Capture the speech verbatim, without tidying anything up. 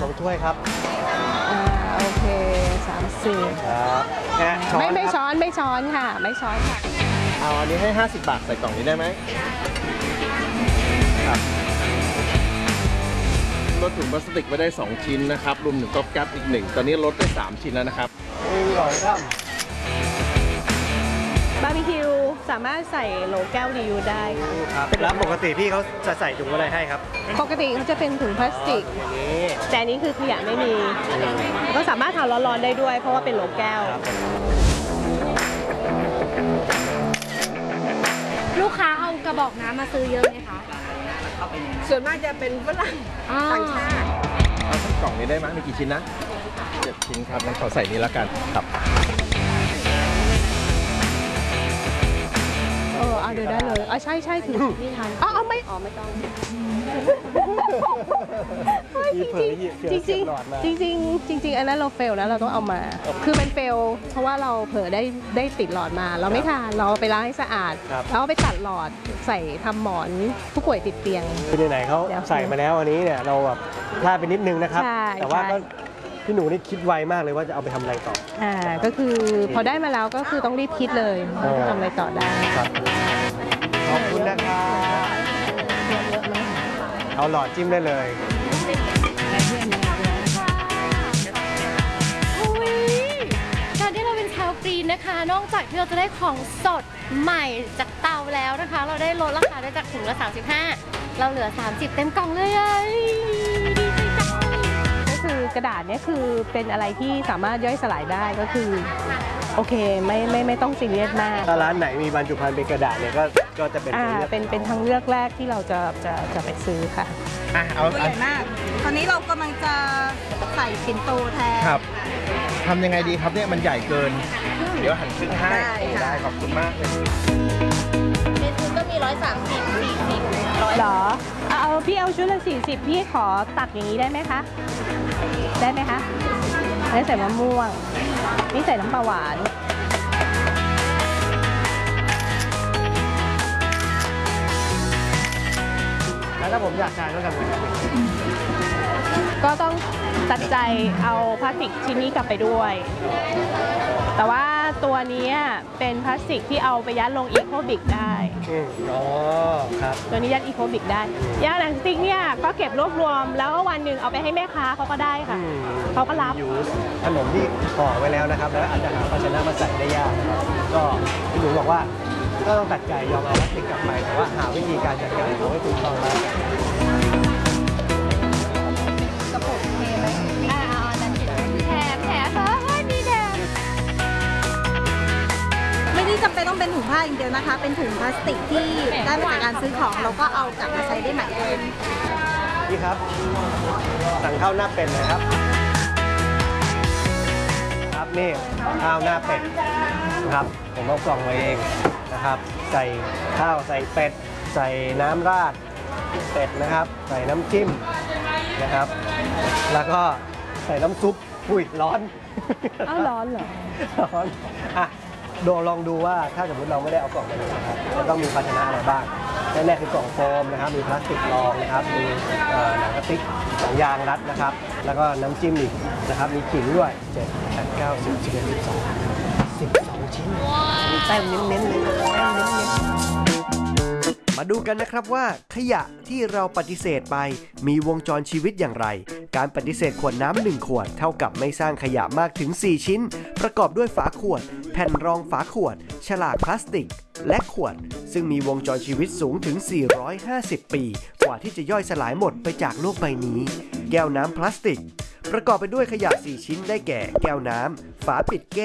สองถ้วยครับอ่าโอเคสามสิบครับไม่ไม่ช้อนไม่ช้อนค่ะไม่ช้อนค่ะเอาอันนี้ให้ห้าสิบบาทใส่กล่องนี้ได้ไหมครับลดถุงพลาสติกไปได้สองชิ้นนะครับรวมถึงก๊อบแก๊บอีกหนึ่งตอนนี้ลดได้สามชิ้นแล้วนะครับอร่อยครับบาร์บีคิวสามารถใส่โหลแก้วรีวิวได้ค่ะครับแล้วปกติพี่เขาจะใส่ถุงอะไรให้ครับปกติเขาจะเป็นถุงพลาสติกแต่อันนี้คือขยะไม่มีก็สามารถทานร้อนๆได้ด้วยเพราะว่าเป็นโหลแก้วลูกค้าเอากระบอกน้ำมาซื้อเยอะไหมคะส่วนมากจะเป็นฝรั่งต่างชาติเอาสักกล่องนี้ได้ไหมมีกี่ชิ้นนะเจ็ดชิ้นครับงั้นขอใส่นี้แล้วกันครับเออเอาเดี๋ยวได้เลยอ๋อใช่ใช่ถือนี่ทันอ๋อเอาไม่อ๋อไม่ต้องจริงจริงจริงจริงจริงจริงอันนั้นเราเฟลแล้วเราต้องเอามาคือมันเฟลเพราะว่าเราเผลอได้ได้ติดหลอดมาเราไม่ทานเราไปล้างให้สะอาดแล้วไปตัดหลอดใส่ทำหมอนผู้ป่วยติดเตียงคือไหนๆเขาใส่มาแล้วอันนี้เนี่ยเราแบบพลาดไปนิดนึงนะครับแต่ว่าก็พี่หนูนี่คิดไวมากเลยว่าจะเอาไปทำอะไรต่ออ่าก็คือพอได้มาแล้วก็คือต้องรีบคิดเลยทำอะไรต่อได้ขอบคุณนะครับเอาหลอดจิ้มได้เลยการที่เราเป็นชาวกรีนนะคะนอกจากที่เราจะได้ของสดใหม่จากเตาแล้วนะคะเราได้ลดราคาได้จากถุงละสามสิบห้าเราเหลือสามสิบเต็มกล่องเลยก็คือกระดาษเนี่ยคือเป็นอะไรที่สามารถย่อยสลายได้ก็คือโอเคไม่ไม่ไม่ต้องซีเรียสมากถ้าร้านไหนมีบรรจุภัณฑ์เป็นกระดาษเนี่ยก็ก็จะเป็นอ่าเป็นเป็นทางเลือกแรกที่เราจะจะจะไปซื้อค่ะอ่ะเอาตัวใหญ่มากตอนนี้เรากำลังจะใส่ปิ่นโตแทนครับทำยังไงดีครับเนี่ยมันใหญ่เกินเดี๋ยวหั่นครึ่งให้ได้ขอบคุณมากเลยเมนูก็มีร้อยสามสิบสี่สิบร้อยหรอเอาพี่เอาชุดละสี่สิบพี่ขอตักอย่างนี้ได้ไหมคะได้ไหมคะแล้วใส่มะม่วงนี่ใส่น้ำปลาหวานแล้วถ้าผมอยากทานก็ทำไงก็ต้องตัดใจเอาพลาสติกชิ้นนี้กลับไปด้วยแต่ว่าตัวนี้เป็นพลาสติกที่เอาไปยัดลงอีโคบิกได้อ๋อครับตัวนี้ยัดอีโคบิกได้ยาหนังสติ๊กเนี่ยก็เก็บรวบรวมแล้ววันหนึ่งเอาไปให้แม่ค้าเขาก็ได้ค่ะเขาก็รับขนมที่ห่อไว้แล้วนะครับแล้วอาจจะหาภาชนะมาใส่ได้ยากนะครับก็พี่หนูบอกว่าก็ต้องตัดใจยอมเอาพลาสติกกลับไปแต่ว่าหาวิธีการจัดการเอาไว้ถูกต้องแล้วกระปุกเทไหมอ่าเอาอันนั้นแถมแถมเฮ้ยมีแถมไม่ได้จำเป็นต้องเป็นถุงผ้าอย่างเดียวนะคะเป็นถุงพลาสติกที่ได้มาจากการซื้อของเราก็เอากลับมาใช้ได้ใหม่เลยนี่ครับสั่งข้าวหน้าเป็ดเลยครับครับนี่ข้าวหน้าเป็ดนะครับผมเอากล่องมาเองนะครับใส่ข้าวใส่เป็ดใส่น้ำราดเป็ดนะครับใส่น้ำจิ้มนะครับแล้วก็ใส่น้ำซุปอุ้ยร้อนอ้าวร้อนเหรอร้อนอ่ะดูลองดูว่าถ้าสมมติเราไม่ได้เอากล่องมาเลยนะครับจะต้องมีภาชนะอะไรบ้างแรกๆคือกล่องโฟมนะครับมีพลาสติกรองนะครับมีหนังกระติกสองยางรัดนะครับแล้วก็น้ำจิ้มอีกนะครับมีขิงด้วยเจ็ดแปดเก้าสิบสิบเอ็ดสิบสองสิบสองชิ้นมีแต้มเน้นๆเลยแต้มเน้นๆมาดูกันนะครับว่าขยะที่เราปฏิเสธไปมีวงจรชีวิตอย่างไรการปฏิเสธขวดน้ำหนึ่งขวดเท่ากับไม่สร้างขยะมากถึงสี่ชิ้นประกอบด้วยฝาขวดแผ่นรองฝาขวดฉลากพลาสติกและขวดซึ่งมีวงจรชีวิตสูงถึงสี่ร้อยห้าสิบปีกว่าที่จะย่อยสลายหมดไปจากโลกใบนี้แก้วน้ำพลาสติกประกอบไปด้วยขยะสี่ชิ้นได้แก่แก้วน้ำฝาปิดแก้ว